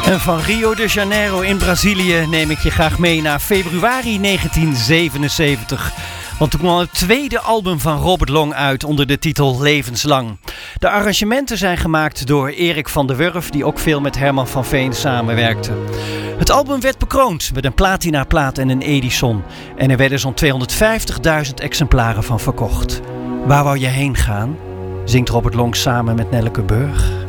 En van Rio de Janeiro in Brazilië neem ik je graag mee naar februari 1977. Want toen kwam het tweede album van Robert Long uit onder de titel Levenslang. De arrangementen zijn gemaakt door Erik van der Wurf, die ook veel met Herman van Veen samenwerkte. Het album werd bekroond met een platinaplaat en een Edison. En er werden zo'n 250.000 exemplaren van verkocht. Waar wou je heen gaan? Zingt Robert Long samen met Nelleke Burg.